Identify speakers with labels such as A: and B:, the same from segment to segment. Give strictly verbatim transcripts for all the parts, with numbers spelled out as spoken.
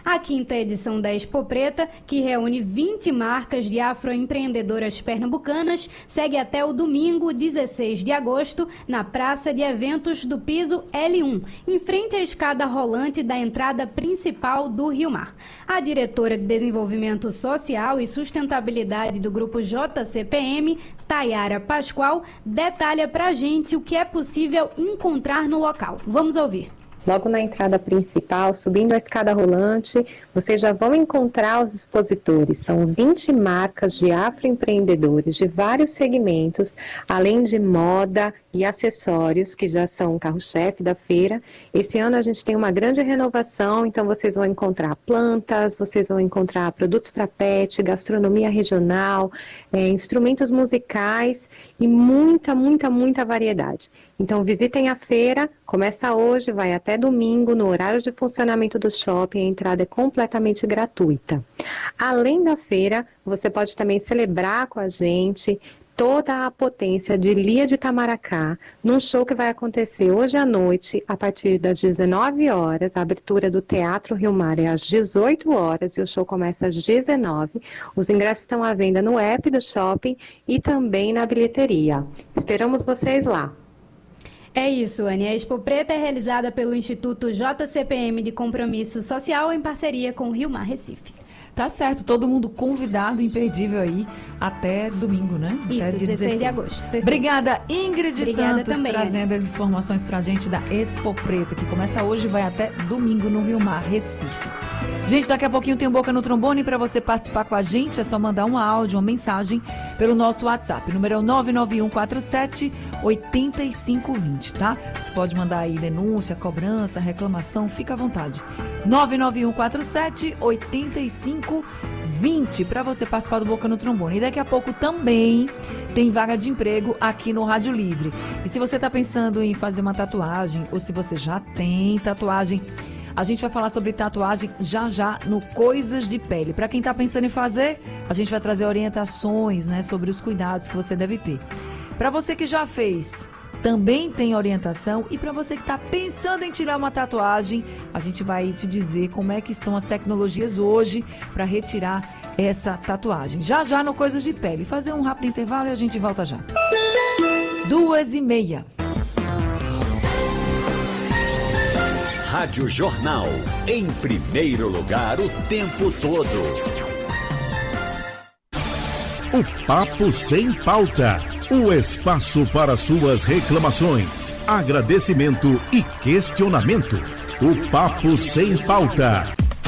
A: A quinta edição da Expo Preta, que reúne vinte marcas de afroempreendedoras pernambucanas, segue até o domingo, dezesseis de agosto, na Praça de Eventos do Piso L um, em frente à escada rolante da entrada principal do Rio Mar. A diretora de Desenvolvimento Social e Sustentabilidade do Grupo J C P M, Tayara Pascoal, detalha pra gente o que é possível encontrar no local. Vamos ouvir.
B: Logo na entrada principal, subindo a escada rolante, vocês já vão encontrar os expositores. São vinte marcas de afroempreendedores de vários segmentos, além de moda e acessórios, que já são o carro-chefe da feira. Esse ano a gente tem uma grande renovação, então vocês vão encontrar plantas, vocês vão encontrar produtos para pet, gastronomia regional, é, instrumentos musicais e muita, muita, muita variedade. Então visitem a feira, começa hoje, vai até domingo, no horário de funcionamento do shopping, a entrada é completamente gratuita. Além da feira, você pode também celebrar com a gente toda a potência de Lia de Itamaracá, num show que vai acontecer hoje à noite, a partir das dezenove horas, a abertura do Teatro Rio Mar é às dezoito horas e o show começa às dezenove. Os ingressos estão à venda no app do shopping e também na bilheteria. Esperamos vocês lá.
A: É isso, Anny. A Expo Preta é realizada pelo Instituto J C P M de Compromisso Social em parceria com o Rio Mar Recife.
C: Tá certo, todo mundo convidado, imperdível aí, até domingo, né?
A: Isso,
C: até dia
A: dezesseis de agosto. Perfeito.
C: Obrigada, Ingrid
A: Obrigada
C: Santos,
A: também,
C: trazendo as informações pra gente da Expo Preta, que começa hoje e vai até domingo no Rio Mar, Recife. Gente, daqui a pouquinho tem Boca no Trombone. Para você participar com a gente, é só mandar um áudio, uma mensagem pelo nosso WhatsApp. O número é o nove nove um quatro sete oito cinco dois zero, tá? Você pode mandar aí denúncia, cobrança, reclamação, fica à vontade. nove nove um quatro sete oito cinco dois zero para você participar do Boca no Trombone. E daqui a pouco também tem vaga de emprego aqui no Rádio Livre. E se você está pensando em fazer uma tatuagem, ou se você já tem tatuagem, a gente vai falar sobre tatuagem já já no Coisas de Pele. Para quem está pensando em fazer, a gente vai trazer orientações, né, sobre os cuidados que você deve ter. Para você que já fez, também tem orientação. E para você que está pensando em tirar uma tatuagem, a gente vai te dizer como é que estão as tecnologias hoje para retirar essa tatuagem. Já já no Coisas de Pele. Fazer um rápido intervalo e a gente volta já. Duas e meia.
D: Rádio Jornal, em primeiro lugar o tempo todo.
E: O Papo Sem Pauta, o espaço para suas reclamações, agradecimento e questionamento. O Papo Sem Pauta.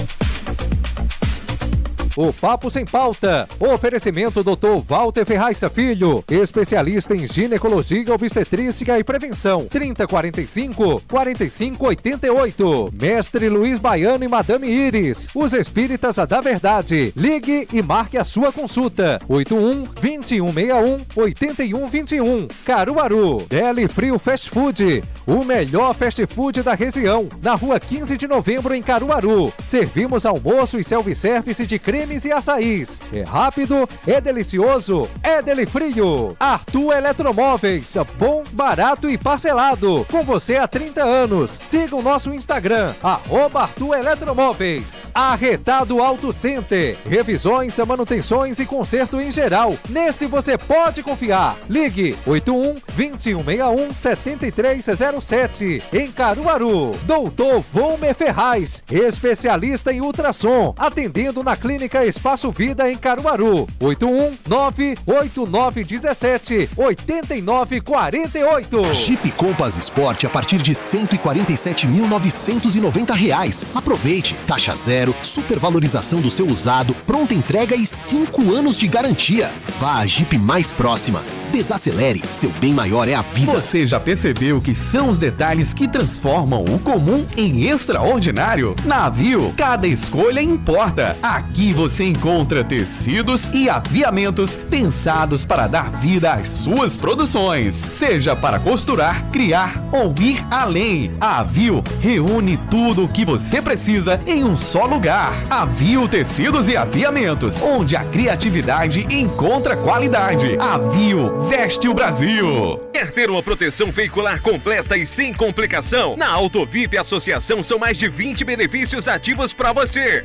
F: O Papo Sem Pauta. Oferecimento doutor Walter Ferraz Filho, especialista em ginecologia, obstetrícia e prevenção. trinta, quarenta e cinco, quarenta e cinco, oitenta e oito. Mestre Luiz Baiano e Madame Iris, os espíritas da verdade. Ligue e marque a sua consulta. oito um, dois um seis um, oito um dois um. Caruaru. Deli Frio Fast Food, o melhor fast food da região. Na rua quinze de novembro, em Caruaru. Servimos almoço e self-service de creme e açaís. É rápido, é delicioso, é Deli Frio. Arthur Eletromóveis, bom, barato e parcelado. Com você há trinta anos. Siga o nosso Instagram, arroba Arthur Eletromóveis. Arretado Auto Center, revisões, manutenções e conserto em geral. Nesse você pode confiar. Ligue oito um, dois um seis um, sete três zero sete. Em Caruaru. Doutor Volmer Ferraz, especialista em ultrassom, atendendo na clínica Espaço Vida em Caruaru. oito um nove oito nove um sete oito nove quatro oito.
G: Jeep Compass Sport a partir de cento e quarenta e sete mil novecentos e noventa reais. Aproveite, taxa zero, supervalorização do seu usado, pronta entrega e cinco anos de garantia. Vá à Jeep mais próxima. Desacelere, seu bem maior é a vida.
H: Você já percebeu que são os detalhes que transformam o comum em extraordinário? Na Aviu, cada escolha importa. Aqui você encontra tecidos e aviamentos pensados para dar vida às suas produções. Seja para costurar, criar ou ir além. A Aviu reúne tudo o que você precisa em um só lugar. Aviu Tecidos e Aviamentos, onde a criatividade encontra qualidade. Aviu veste o Brasil.
I: Quer ter uma proteção veicular completa e sem complicação? Na Autovip Associação são mais de vinte benefícios ativos para você.